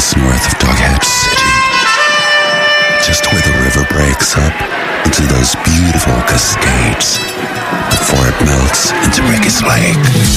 miles north of Doghead City. Just where the river breaks up into those beautiful cascades before it melts into Ricky's Lake.